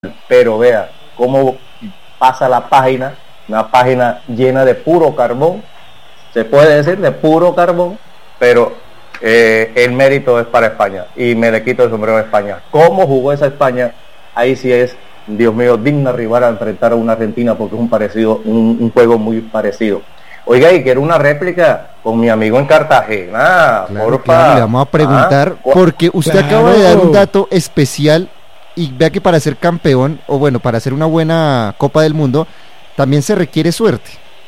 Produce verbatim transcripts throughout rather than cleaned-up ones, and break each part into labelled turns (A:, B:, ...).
A: pero vea cómo pasa la página, una página llena de puro carbón, se puede decir de puro carbón, pero eh, el mérito es para España y me le quito el sombrero a España. ¿Cómo jugó esa España? Ahí sí es, Dios mío, digna rival a enfrentar a una Argentina, porque es un parecido, un, un juego muy parecido. Oiga, y quiero una réplica con mi amigo en Cartagena,
B: claro,
A: porfa.
B: claro, le vamos a preguntar, ah, porque usted claro. acaba de dar un dato especial, y vea que para ser campeón, o bueno, para hacer una buena Copa del Mundo, también se requiere suerte,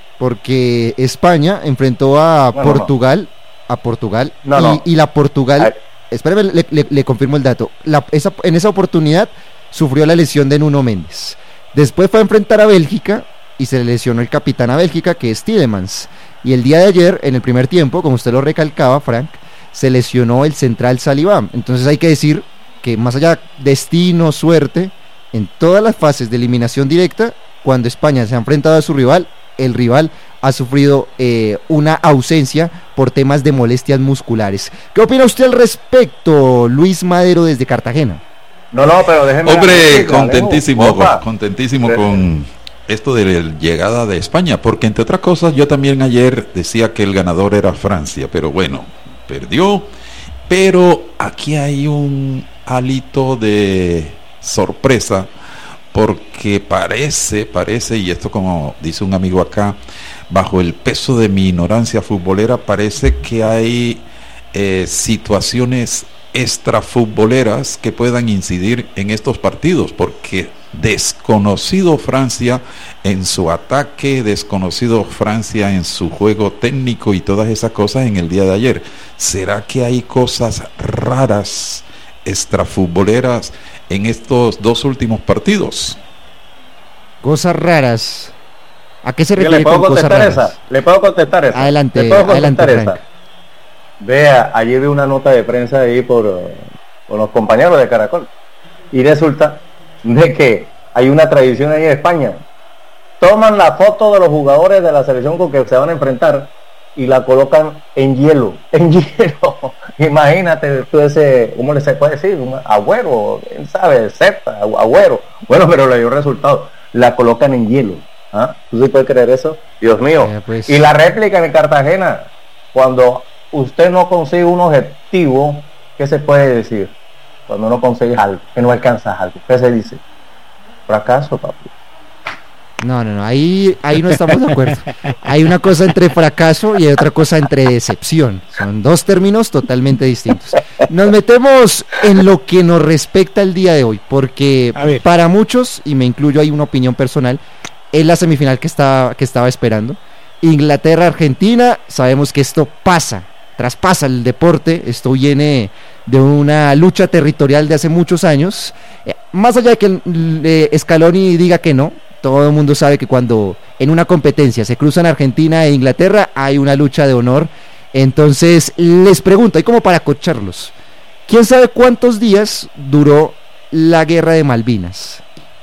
B: porque España enfrentó a no, Portugal, no, no. a Portugal,
A: no,
B: y,
A: no.
B: y la Portugal, espérame, le, le, le confirmo el dato, la, esa, en esa oportunidad sufrió la lesión de Nuno Méndez, después fue a enfrentar a Bélgica, y se le lesionó el capitán a Bélgica, que es Tielemans, y el día de ayer, en el primer tiempo, como usted lo recalcaba, Frank, se lesionó el central Saliba. Entonces hay que decir que más allá de destino, suerte, en todas las fases de eliminación directa, cuando España se ha enfrentado a su rival, el rival ha sufrido eh, una ausencia por temas de molestias musculares. ¿Qué opina usted al respecto, Luis Madero, desde Cartagena?
A: No, no, pero déjeme...
C: Hombre, contentísimo, con, contentísimo pero... con... esto de la llegada de España, porque entre otras cosas yo también ayer decía que el ganador era Francia, pero bueno, perdió, pero aquí hay un hálito de sorpresa, porque parece, parece, y esto como dice un amigo acá, bajo el peso de mi ignorancia futbolera, parece que hay eh, situaciones extrafutboleras que puedan incidir en estos partidos, porque desconocido Francia en su ataque, desconocido Francia en su juego técnico y todas esas cosas en el día de ayer. ¿Será que hay cosas raras, extrafutboleras en estos dos últimos partidos?
B: Cosas raras. ¿A qué se refiere?
A: ¿Le puedo
B: con
A: contestar
B: cosas
A: esa?
B: raras?
A: ¿Le puedo contestar esa?
B: Adelante,
A: ¿Le puedo
B: adelante,
A: esa?
B: Frank.
A: Vea, ayer vi una nota de prensa ahí por, por los compañeros de Caracol y resulta de que hay una tradición ahí en España. Toman la foto de los jugadores de la selección con que se van a enfrentar y la colocan en hielo, en hielo. Imagínate tú ese, ¿cómo le se puede decir? Un Agüero, ¿quién sabe? Zeta, Agüero. Bueno, pero le dio resultado. La colocan en hielo. ¿Ah? ¿Tú sí puedes creer eso? Dios mío.
B: Eh, pues...
A: Y la réplica en Cartagena, cuando usted no consigue un objetivo, ¿qué se puede decir? Cuando no consigues algo, que no alcanzas algo, ¿qué se dice? Fracaso, papi.
B: No, no, no, ahí, ahí no estamos de acuerdo. Hay una cosa entre fracaso y hay otra cosa entre decepción. Son dos términos totalmente distintos. Nos metemos en lo que nos respecta el día de hoy, porque para muchos, y me incluyo ahí una opinión personal, es la semifinal que estaba, que estaba esperando. Inglaterra-Argentina, sabemos que esto pasa, traspasa el deporte, esto viene de una lucha territorial de hace muchos años, eh, más allá de que eh, Scaloni diga que no, todo el mundo sabe que cuando en una competencia se cruzan Argentina e Inglaterra hay una lucha de honor. Entonces les pregunto, y como para acocharlos, ¿quién sabe cuántos días duró la guerra de Malvinas?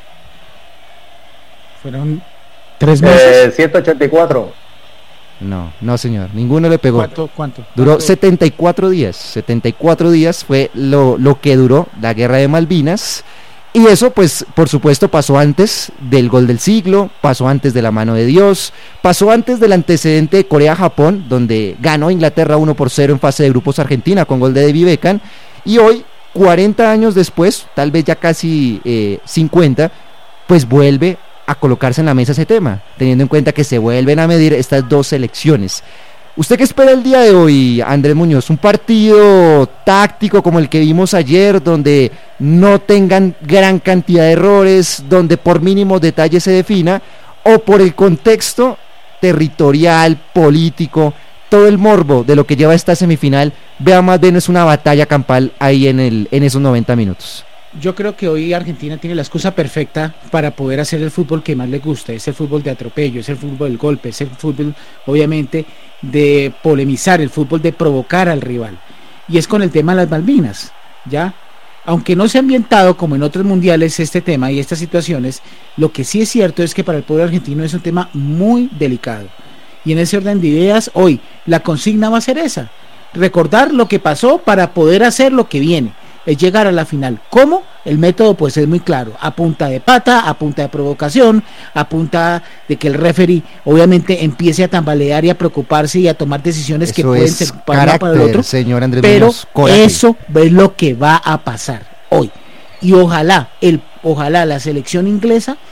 D: Fueron tres meses.
A: Eh, ciento ochenta y cuatro.
B: No, no señor, ninguno le pegó.
D: ¿Cuánto? ¿Cuánto?
B: Duró
D: ¿Cuánto?
B: setenta y cuatro días, setenta y cuatro días fue lo, lo que duró la guerra de Malvinas, y eso pues por supuesto pasó antes del gol del siglo, pasó antes de la mano de Dios, pasó antes del antecedente de Corea-Japón, donde ganó Inglaterra uno por cero en fase de grupos Argentina con gol de David Beckham, y hoy, cuarenta años después, tal vez ya casi eh, cincuenta, pues vuelve a colocarse en la mesa ese tema, teniendo en cuenta que se vuelven a medir estas dos selecciones. ¿Usted qué espera el día de hoy, Andrés Muñoz? ¿Un partido táctico como el que vimos ayer, donde no tengan gran cantidad de errores, donde por mínimos detalles se defina, o por el contexto territorial, político, todo el morbo de lo que lleva esta semifinal, vea más bien es una batalla campal ahí en, el, en esos noventa minutos?
D: Yo creo que hoy Argentina tiene la excusa perfecta para poder hacer el fútbol que más le gusta, es el fútbol de atropello, es el fútbol del golpe, es el fútbol obviamente de polemizar, el fútbol de provocar al rival, y es con el tema de las Malvinas, ¿ya? Aunque no se ha ambientado como en otros mundiales este tema y estas situaciones, lo que sí es cierto es que para el pueblo argentino es un tema muy delicado, y en ese orden de ideas hoy la consigna va a ser esa, recordar lo que pasó para poder hacer lo que viene, es llegar a la final. ¿Cómo? El método pues es muy claro, a punta de pata, a punta de provocación, a punta de que el referee obviamente empiece a tambalear y a preocuparse y a tomar decisiones
B: eso
D: que pueden
B: es
D: ser para uno para el otro,
B: señor Andrés
D: pero
B: Muñoz, coraje.
D: Eso es lo que va a pasar hoy. Y ojalá, el, ojalá la selección inglesa